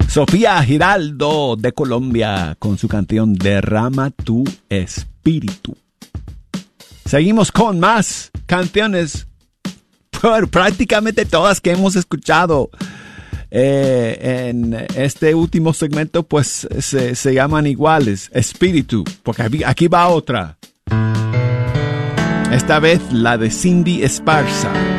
Sofía Giraldo de Colombia con su canción Derrama tu espíritu. Seguimos con más canciones, prácticamente todas que hemos escuchado en este último segmento, pues se llaman iguales, espíritu, porque aquí va otra. Esta vez la de Cindy Esparza.